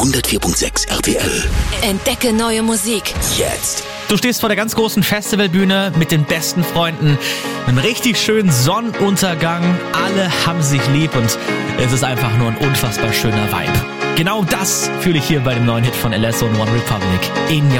104.6 RTL. Entdecke neue Musik. Jetzt. Du stehst vor der ganz großen Festivalbühne mit den besten Freunden. Einen richtig schönen Sonnenuntergang. Alle haben sich lieb und es ist einfach nur ein unfassbar schöner Vibe. Genau das fühle ich hier bei dem neuen Hit von LS und One Republic. In